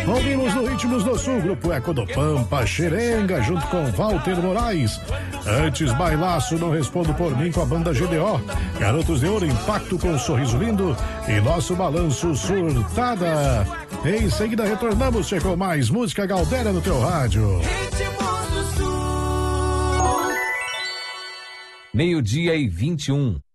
Ouvimos no Ritmos do Sul, Grupo Eco do Pampa, Xerenga, junto com Walter Moraes. Antes, Bailaço, Não Respondo Por Mim, com a banda GDO. Garotos de Ouro, Impacto com um Sorriso Lindo. E nosso balanço, Surtada. Em seguida, retornamos, chegou mais música Galdéria no teu rádio. Meio-dia e 21.